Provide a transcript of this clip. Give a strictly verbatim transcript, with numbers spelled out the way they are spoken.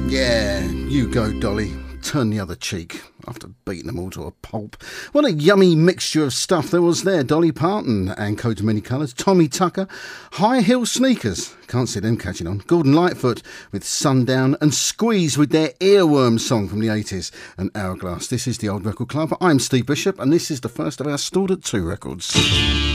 Yeah, you go, Dolly. Turn the other cheek after beating them all to a pulp. What a yummy mixture of stuff there was there. Dolly Parton and Coats of Many Colours, Tommy Tucker, High Heel Sneakers, can't see them catching on, Gordon Lightfoot with Sundown, and Squeeze with their Earworm song from the eighties, and Hourglass. This is the Old Record Club. I'm Steve Bishop, and this is the first of our Stored at Two records.